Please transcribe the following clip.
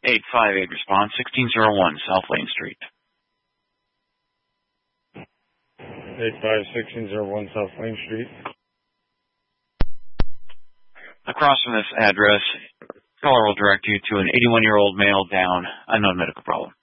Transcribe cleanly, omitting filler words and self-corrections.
858 response, 1601 South Lane Street. 85601 South Lane Street. Across from this address, caller will direct you to an 81-year-old male down, unknown medical problem.